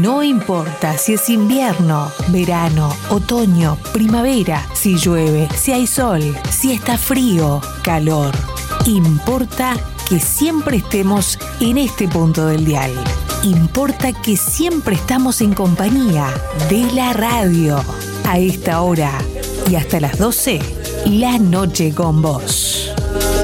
No importa si es invierno, verano, otoño, primavera, si llueve, si hay sol, si está frío, calor. Importa que siempre estemos en este punto del dial. Importa que siempre estamos en compañía de la radio. A esta hora y hasta las 12, La Noche con Vos.